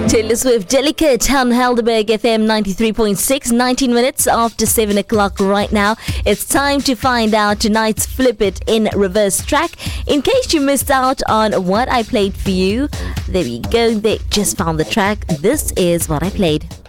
Taylor Swift, Delicate on Helderberg FM 93.6, 19 minutes after 7 o'clock right now. It's time to find out tonight's Flip It in Reverse track. In case you missed out on what I played for you, there we go. They just found the track. This is what I played.